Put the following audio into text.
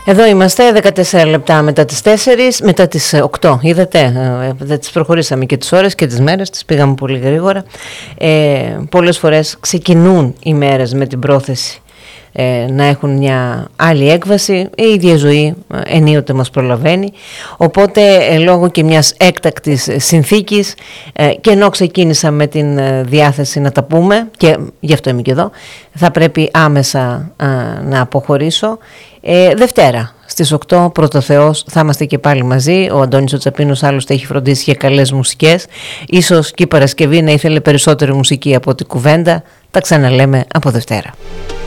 Εδώ είμαστε 14 λεπτά μετά τις 4, μετά τις 8. Είδατε, δεν τις προχωρήσαμε και τις ώρες και τις μέρες, τις πήγαμε πολύ γρήγορα. Πολλές φορές ξεκινούν οι μέρες με την πρόθεση να έχουν μια άλλη έκβαση. Η ίδια ζωή ενίοτε μας προλαβαίνει, οπότε λόγω και μιας έκτακτης συνθήκης και ενώ ξεκίνησα με την διάθεση να τα πούμε, και γι' αυτό είμαι και εδώ, θα πρέπει άμεσα να αποχωρήσω. Δευτέρα στις 8 πρώτο Θεός θα είμαστε και πάλι μαζί. Ο Αντώνης ο Τσαπίνος άλλωστε έχει φροντίσει για καλές μουσικές. Ίσως και η Παρασκευή να ήθελε περισσότερη μουσική από την κουβέντα. Τα ξαναλέμε από Δευτέρα.